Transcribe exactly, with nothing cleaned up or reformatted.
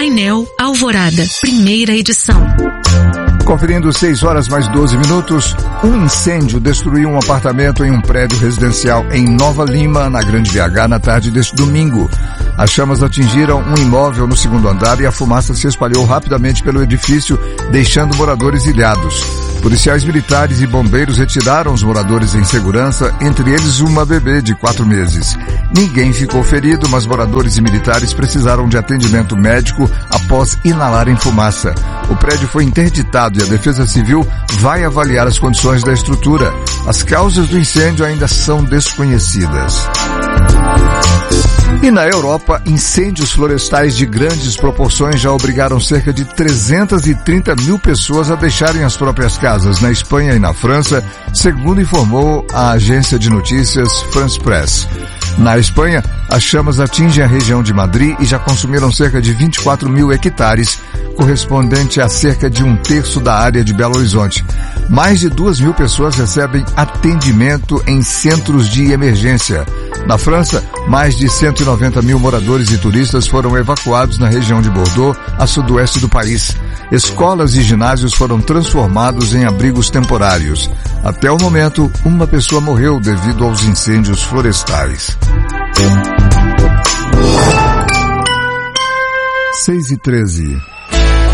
Painel Alvorada, primeira edição. Conferindo seis horas mais doze minutos, um incêndio destruiu um apartamento em um prédio residencial em Nova Lima, na Grande B H, na tarde deste domingo. As chamas atingiram um imóvel no segundo andar e a fumaça se espalhou rapidamente pelo edifício, deixando moradores ilhados. Policiais militares e bombeiros retiraram os moradores em segurança, entre eles uma bebê de quatro meses. Ninguém ficou ferido, mas moradores e militares precisaram de atendimento médico após inalarem fumaça. O prédio foi interditado e a Defesa Civil vai avaliar as condições da estrutura. As causas do incêndio ainda são desconhecidas. E na Europa, incêndios florestais de grandes proporções já obrigaram cerca de trezentas e trinta mil pessoas a deixarem as próprias casas na Espanha e na França, segundo informou a agência de notícias France Press. Na Espanha, as chamas atingem a região de Madrid e já consumiram cerca de vinte e quatro mil hectares, correspondente a cerca de um terço da área de Belo Horizonte. Mais de duas mil pessoas recebem atendimento em centros de emergência. Na França, mais de cento e noventa mil moradores e turistas foram evacuados na região de Bordeaux, a sudoeste do país. Escolas e ginásios foram transformados em abrigos temporários. Até o momento, uma pessoa morreu devido aos incêndios florestais. seis e treze.